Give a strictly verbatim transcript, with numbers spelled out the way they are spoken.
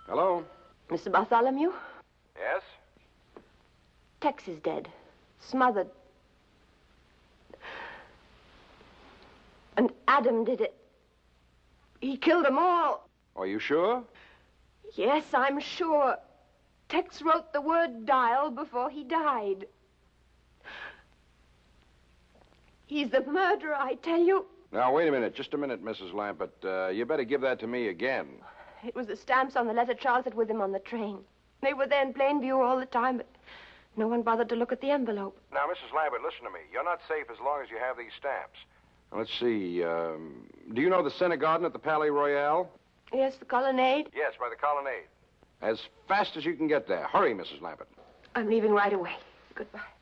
Hello? Mister Bartholomew? Yes? Tex is dead. Smothered. And Adam did it. He killed them all. Are you sure? Yes, I'm sure. Tex wrote the word dial before he died. He's the murderer, I tell you. Now, wait a minute. Just a minute, Missus Lambert. Uh, you better give that to me again. It was the stamps on the letter Charles had with him on the train. They were there in plain view all the time, but no one bothered to look at the envelope. Now, Missus Lambert, listen to me. You're not safe as long as you have these stamps. Now, let's see. Um, do you know the Center Garden at the Palais Royale? Yes, the colonnade. Yes, by the colonnade. As fast as you can get there. Hurry, Missus Lambert. I'm leaving right away. Goodbye.